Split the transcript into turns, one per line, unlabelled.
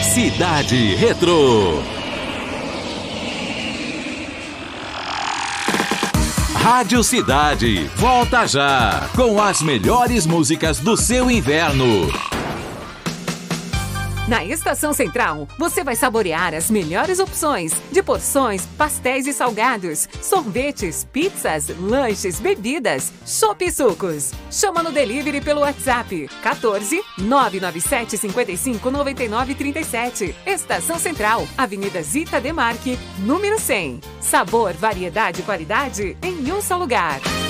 Cidade Retro. Rádio Cidade, volta já, com as melhores músicas do seu inverno.
Na Estação Central, você vai saborear as melhores opções de porções, pastéis e salgados, sorvetes, pizzas, lanches, bebidas, chopp e sucos. Chama no delivery pelo WhatsApp 14 997 55 99 37. Estação Central, Avenida Zita Demarque, número 100. Sabor, variedade e qualidade em um só lugar.